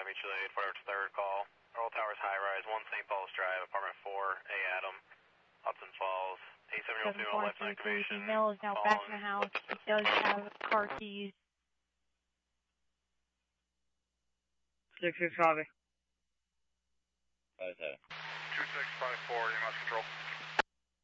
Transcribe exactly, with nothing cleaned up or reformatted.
mutual aid, whatever, third call. Earl Towers High Rise, one Saint Paul's Drive, apartment four, A Adam, Hudson Falls, a seven-year-old female lifetime activation. Female is now back in the house. It does have car keys. six six copy. five seven. two six five four, E M S control.